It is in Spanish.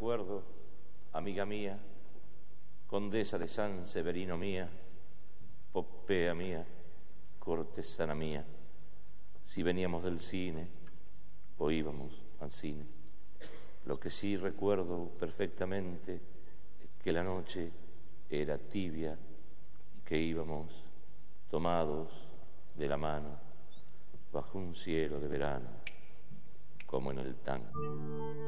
recuerdo, amiga mía, condesa de San Severino mía, Popea mía, cortesana mía, si veníamos del cine o íbamos al cine. Lo que sí recuerdo perfectamente es que la noche era tibia y que íbamos tomados de la mano bajo un cielo de verano, como en el tango.